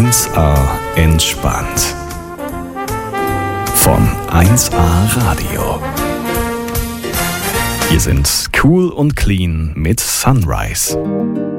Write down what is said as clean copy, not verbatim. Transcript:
1A entspannt. Von 1A Radio. Wir sind cool und clean mit Sunrise.